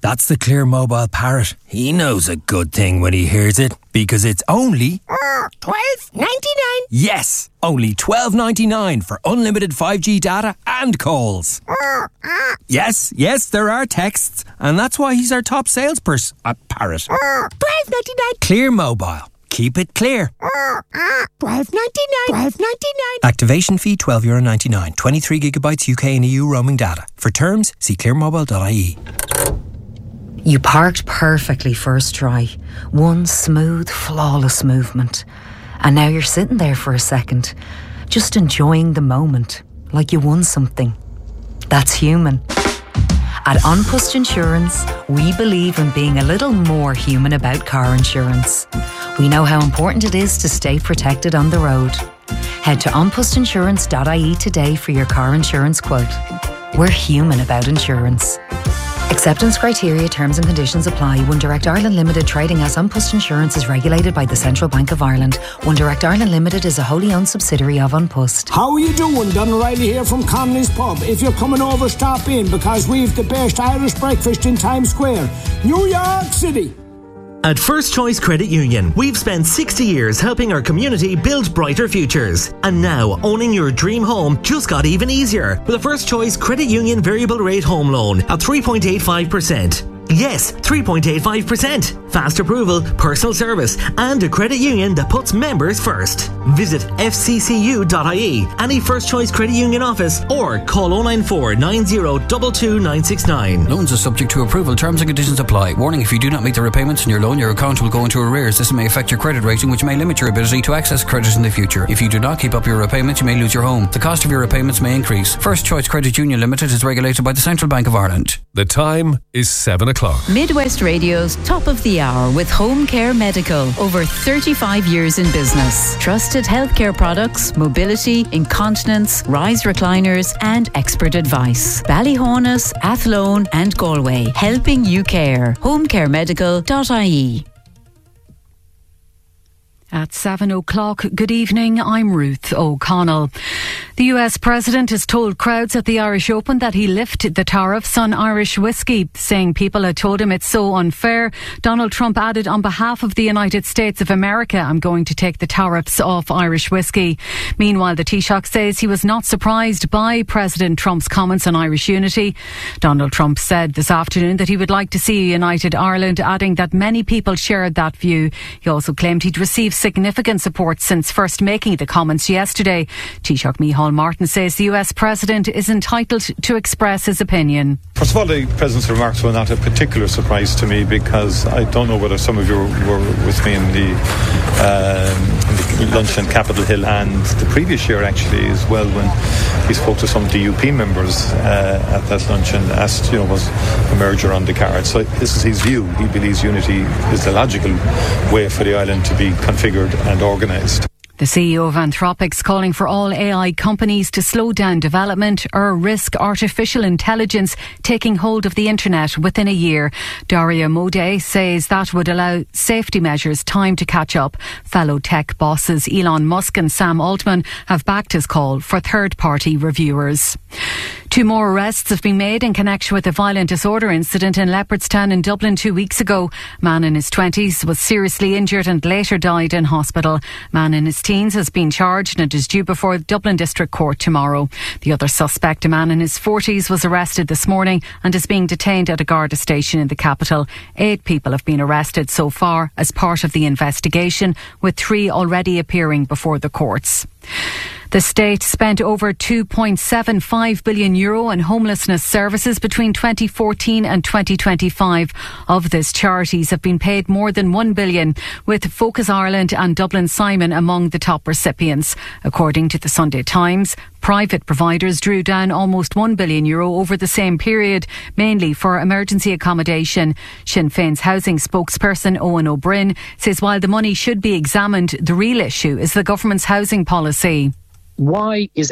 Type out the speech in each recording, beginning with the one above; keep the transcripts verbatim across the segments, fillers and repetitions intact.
That's the Clear Mobile Parrot. He knows a good thing when he hears it, because it's only twelve ninety-nine. Yes, only twelve ninety-nine for unlimited five G data and calls. Yes, yes, there are texts, and that's why he's our top salesperson at Parrot. twelve ninety-nine. Clear Mobile. Keep it clear. twelve ninety-nine. twelve ninety-nine. Activation fee twelve euro ninety-nine. twenty-three gigabytes U K and E U roaming data. For terms, see clear mobile dot I E. You parked perfectly first try. One smooth, flawless movement. And now you're sitting there for a second, just enjoying the moment, like you won something. That's human. At An Post Insurance, we believe in being a little more human about car insurance. We know how important it is to stay protected on the road. Head to an post insurance dot I E today for your car insurance quote. We're human about insurance. Acceptance criteria, terms and conditions apply. One Direct Ireland Limited, trading as An Post Insurance, is regulated by the Central Bank of Ireland. One Direct Ireland Limited is a wholly owned subsidiary of An Post. How are you doing? Don O'Reilly here from Connolly's Pub. If you're coming over, stop in, because we've the best Irish breakfast in Times Square, New York City. At First Choice Credit Union, we've spent sixty years helping our community build brighter futures. And now, owning your dream home just got even easier with a First Choice Credit Union variable rate home loan at three point eight five percent. Yes, three point eight five percent. Fast approval, personal service, and a credit union that puts members first. Visit f c c u dot I E, any First Choice Credit Union office, or call oh nine four nine oh two two nine six nine. Loans are subject to approval. Terms and conditions apply. Warning: if you do not meet the repayments on your loan, your account will go into arrears. This may affect your credit rating, which may limit your ability to access credit in the future. If you do not keep up your repayments, you may lose your home. The cost of your repayments may increase. First Choice Credit Union Limited is regulated by the Central Bank of Ireland. The time is seven o'clock. Midwest Radio's Top of the Hour with Home Care Medical. Over thirty-five years in business. Trusted healthcare products, mobility, incontinence, rise recliners and expert advice. Ballyhonus, Athlone and Galway. Helping you care. home care medical dot I E. At seven o'clock, good evening, I'm Ruth O'Connell. The U S President has told crowds at the Irish Open that he lifted the tariffs on Irish whiskey, saying people had told him it's so unfair. Donald Trump added, on behalf of the United States of America, I'm going to take the tariffs off Irish whiskey. Meanwhile, the Taoiseach says he was not surprised by President Trump's comments on Irish unity. Donald Trump said this afternoon that he would like to see a united Ireland, adding that many people shared that view. He also claimed he'd received significant support since first making the comments yesterday. Taoiseach Micheál Martin says the U S President is entitled to express his opinion. First of all, the President's remarks were not a particular surprise to me, because I don't know whether some of you were with me in the, um, in the lunch in Capitol Hill and the previous year actually as well, when he spoke to some D U P members uh, at that lunch and asked, you know, was a merger on the cards. So this is his view. He believes unity is the logical way for the island to be configured and organised. The C E O of Anthropic's calling for all A I companies to slow down development or risk artificial intelligence taking hold of the internet within a year. Daria Mode says that would allow safety measures time to catch up. Fellow tech bosses Elon Musk and Sam Altman have backed his call for third-party reviewers. Two more arrests have been made in connection with a violent disorder incident in Leopardstown in Dublin two weeks ago. Man in his twenties was seriously injured and later died in hospital. Man in his teens has been charged and is due before Dublin District Court tomorrow. The other suspect, a man in his forties, was arrested this morning and is being detained at a Garda station in the capital. Eight people have been arrested so far as part of the investigation, with three already appearing before the courts. The state spent over two point seven five billion euro on homelessness services between twenty fourteen and twenty twenty-five. Of this, charities have been paid more than one billion, with Focus Ireland and Dublin Simon among the top recipients. According to the Sunday Times, private providers drew down almost one billion euro over the same period, mainly for emergency accommodation. Sinn Féin's housing spokesperson Owen O'Brien says while the money should be examined, the real issue is the government's housing policy. Why is it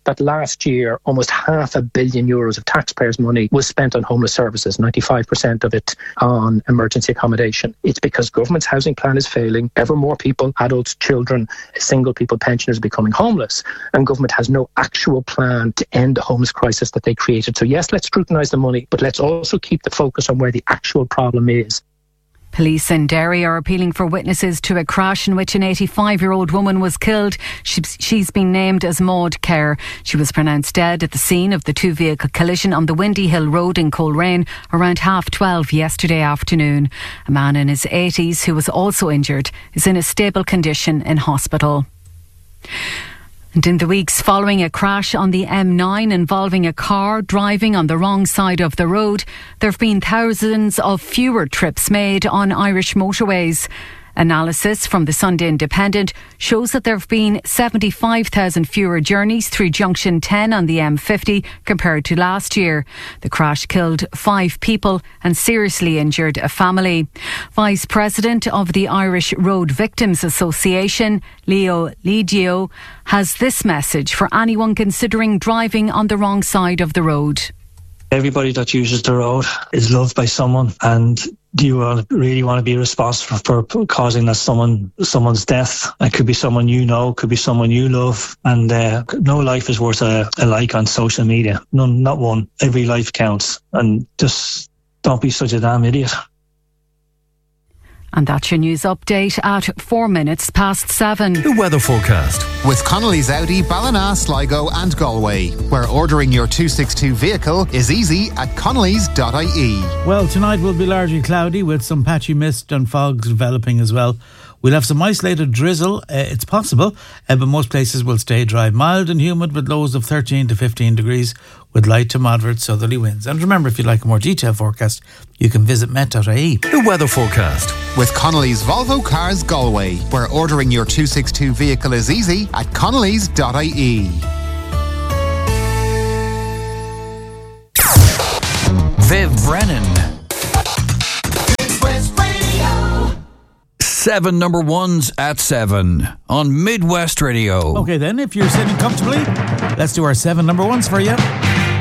that last year almost half a billion euros of taxpayers' money was spent on homeless services, ninety-five percent of it on emergency accommodation. It's because government's housing plan is failing. Ever more people, adults, children, single people, pensioners are becoming homeless, and government has no actual plan to end the homeless crisis that they created. So yes, let's scrutinise the money, but let's also keep the focus on where the actual problem is. Police in Derry are appealing for witnesses to a crash in which an eighty-five-year-old woman was killed. She's, she's been named as Maud Kerr. She was pronounced dead at the scene of the two-vehicle collision on the Windy Hill Road in Coleraine around half twelve yesterday afternoon. A man in his eighties who was also injured is in a stable condition in hospital. And in the weeks following a crash on the M nine involving a car driving on the wrong side of the road, there have been thousands of fewer trips made on Irish motorways. Analysis from the Sunday Independent shows that there have been seventy-five thousand fewer journeys through Junction ten on the M fifty compared to last year. The crash killed five people and seriously injured a family. Vice President of the Irish Road Victims Association, Leo Legio, has this message for anyone considering driving on the wrong side of the road. Everybody that uses the road is loved by someone, and do you really want to be responsible for causing that someone someone's death? It could be someone you know, could be someone you love, and uh, no life is worth a, a like on social media. None, not one. Every life counts, and just don't be such a damn idiot. And that's your news update at four minutes past seven. The weather forecast with Connolly's Audi, Ballina, Sligo and Galway, where ordering your two sixty-two vehicle is easy at connellys dot I E. Well, tonight will be largely cloudy with some patchy mist and fogs developing as well. We'll have some isolated drizzle, uh, it's possible, uh, but most places will stay dry. Mild and humid with lows of thirteen to fifteen degrees with light to moderate southerly winds. And remember, if you'd like a more detailed forecast, you can visit met dot I E. The weather forecast with Connolly's Volvo Cars Galway, where ordering your two sixty-two vehicle is easy at connellys dot I E. Viv Brennan. Seven number ones at seven on Midwest Radio. Okay then, if you're sitting comfortably, let's do our seven number ones for you.